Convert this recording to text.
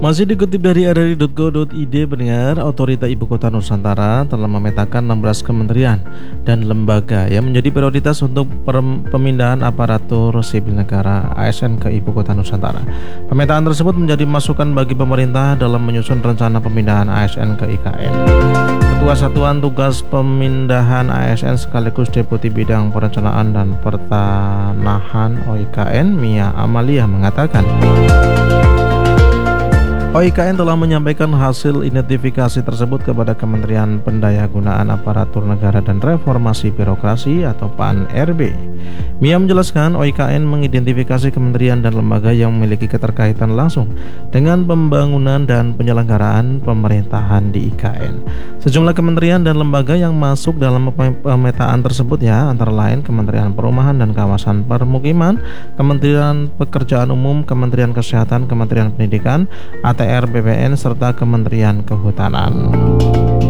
Masih dikutip dari rri.go.id, pendengar, Otorita Ibu Kota Nusantara telah memetakan 16 kementerian dan lembaga yang menjadi prioritas untuk pemindahan aparatur sipil negara ASN ke Ibu Kota Nusantara. Pemetaan tersebut menjadi masukan bagi pemerintah dalam menyusun rencana pemindahan ASN ke IKN. Ketua Satuan Tugas Pemindahan ASN sekaligus Deputi Bidang Perencanaan dan Pertanahan OIKN, Mia Amalia, mengatakan OIKN telah menyampaikan hasil identifikasi tersebut kepada Kementerian Pendayagunaan Aparatur Negara dan Reformasi Birokrasi atau PAN-RB. Mia menjelaskan OIKN mengidentifikasi kementerian dan lembaga yang memiliki keterkaitan langsung dengan pembangunan dan penyelenggaraan pemerintahan di IKN. Sejumlah kementerian dan lembaga yang masuk dalam pemetaan tersebut antara lain Kementerian Perumahan dan Kawasan Permukiman, Kementerian Pekerjaan Umum, Kementerian Kesehatan, Kementerian Pendidikan, ATR BPN, serta Kementerian Kehutanan.